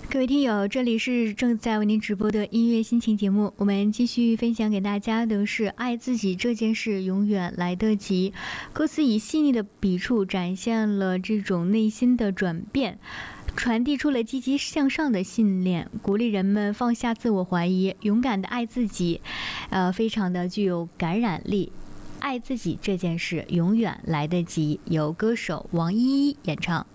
各位听友，这里是正在为您直播的音乐心情节目，我们继续分享给大家的是爱自己这件事永远来得及。歌词以细腻的笔触展现了这种内心的转变，传递出了积极向上的信念，鼓励人们放下自我怀疑，勇敢的爱自己，非常的具有感染力。爱自己这件事永远来得及，由歌手王依依演唱。